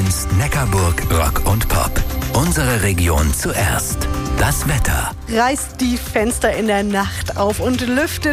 1 Neckarburg Rock und Pop. Unsere Region zuerst. Das Wetter. Reißt die Fenster in der Nacht auf und lüftet